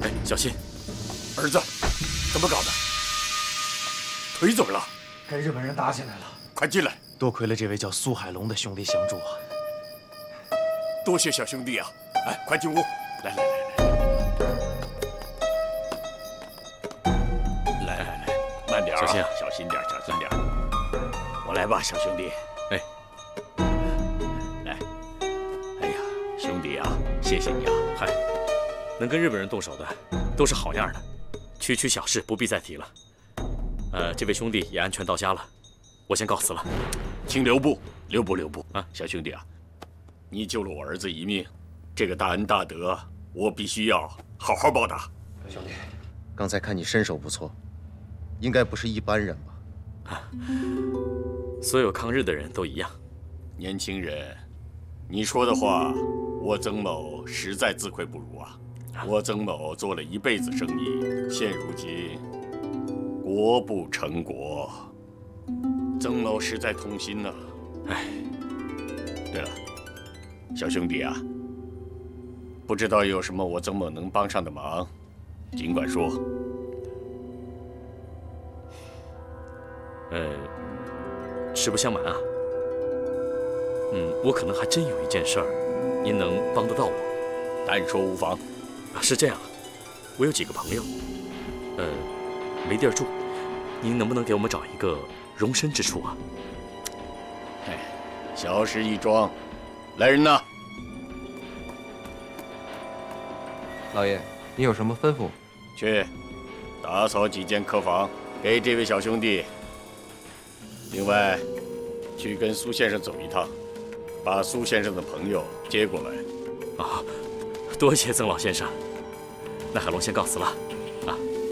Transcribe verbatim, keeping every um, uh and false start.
哎，小心！ 儿子，怎么搞的？腿怎么了？ 跟日本人打起来了。 快进来！ 多亏了这位叫苏海龙的兄弟相助啊！ 多谢小兄弟啊！哎，快进屋！来来来来，来来来，慢点啊！ 小心啊！ 小心点，小心点。我来吧，小兄弟。 哎， 来。哎呀，兄弟啊，谢谢你啊！ 嗨，能跟日本人动手的，都是好样的。区区小事不必再提了。呃，这位兄弟也安全到家了，我先告辞了。 请留步，留步，留步啊！ 小兄弟啊，你救了我儿子一命，这个大恩大德，我必须要好好报答。 兄弟，刚才看你身手不错，应该不是一般人吧？ 啊，所有抗日的人都一样。 年轻人，你说的话，我曾某实在自愧不如啊！我曾某做了一辈子生意，现如今国不成国，曾某实在痛心呐。 哎， 对了，小兄弟啊，不知道有什么我曾某能帮上的忙，尽管说。 呃，实不相瞒啊，嗯，我可能还真有一件事儿，您能帮得到我。 但说无妨。 啊，是这样，我有几个朋友，呃，没地儿住，您能不能给我们找一个容身之处啊？ 哎，小事一桩。来人呐！ 老爷，您有什么吩咐？ 去打扫几间客房，给这位小兄弟。另外，去跟苏先生走一趟，把苏先生的朋友接过来。 啊，多谢曾老先生。那海龙先告辞了，啊。